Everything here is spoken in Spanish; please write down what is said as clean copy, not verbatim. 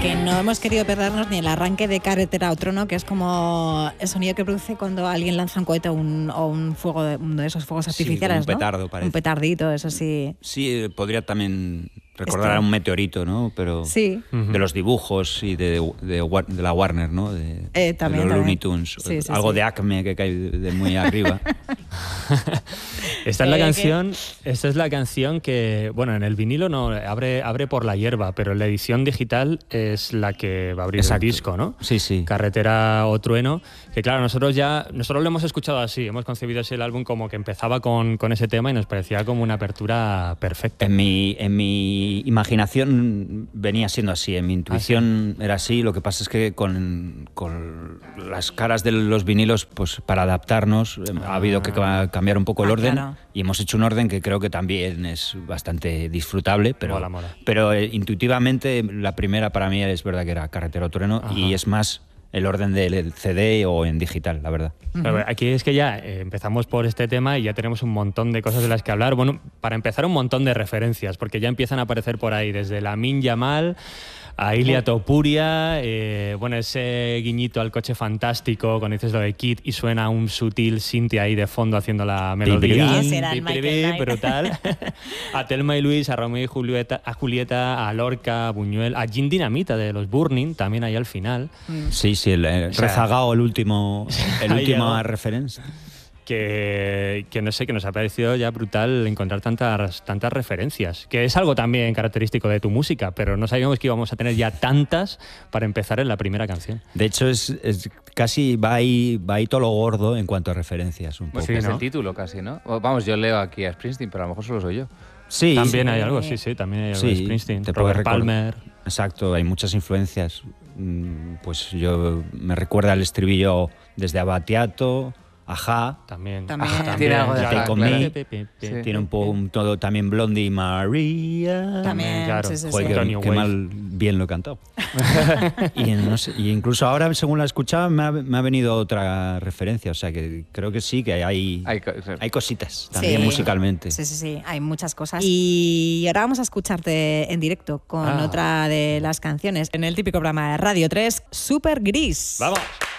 Que no hemos querido perdernos ni el arranque de Carretera a Trono, que es como el sonido que produce cuando alguien lanza un cohete o un fuego uno de esos fuegos artificiales, un petardo, ¿no? parece. Un petardito, eso sí. Sí, podría también recordar a un meteorito, ¿no? Pero sí. De los dibujos y de la Warner, ¿no? También, de los Looney Tunes. Sí, algo de Acme que cae de muy arriba. Esta es la canción que, bueno, en el vinilo no abre por la hierba, pero en la edición digital es la que va a abrir el disco, ¿no? Sí, sí. Carretera o Trueno, que claro, nosotros lo hemos escuchado así, hemos concebido así el álbum como que empezaba con ese tema y nos parecía como una apertura perfecta. En mi imaginación venía siendo así, en mi intuición era así, lo que pasa es que con las caras de los vinilos, pues para adaptarnos ha habido que cambiar un poco el orden, claro. Y hemos hecho un orden que creo que también es bastante disfrutable, pero, mola. Pero intuitivamente la primera para mí es verdad que era Carretera o Trueno. Ajá. Y es más el orden del CD o en digital, la verdad. Uh-huh. Aquí es que ya empezamos por este tema y ya tenemos un montón de cosas de las que hablar. Bueno, para empezar, un montón de referencias, porque ya empiezan a aparecer por ahí, desde Lamin Yamal a Ilia Topuria, bueno, ese guiñito al Coche Fantástico, cuando dices lo de Kid y suena un sutil synth ahí de fondo haciendo la melodía. Brutal. A Thelma y Luis, a Romeo y Julieta, a Lorca, a Buñuel, a Gin Dinamita de los Burning, también ahí al final. Sí, el rezagao, el último referencia. Que no sé, que nos ha parecido ya brutal encontrar tantas referencias, que es algo también característico de tu música, pero no sabíamos que íbamos a tener ya tantas para empezar en la primera canción. De hecho, es casi va ahí todo lo gordo en cuanto a referencias. Un poco. Sí, es el título casi, ¿no? Vamos, yo leo aquí a Springsteen, pero a lo mejor solo soy yo. Sí, también hay algo, también hay algo de Springsteen, Robert Palmer. Exacto, hay muchas influencias. Pues yo me recuerda el estribillo desde Abatiato, Ajá, también tiene algo de Take On Me, tiene un poco todo también Blondie y María. También, claro. Joder, qué mal bien lo he cantado. y incluso ahora, según la escuchaba, me ha venido otra referencia, o sea que creo que sí, que hay cositas también musicalmente. Sí, hay muchas cosas. Y ahora vamos a escucharte en directo con otra de las canciones en el típico programa de Radio 3, Super Gris. ¡Vamos!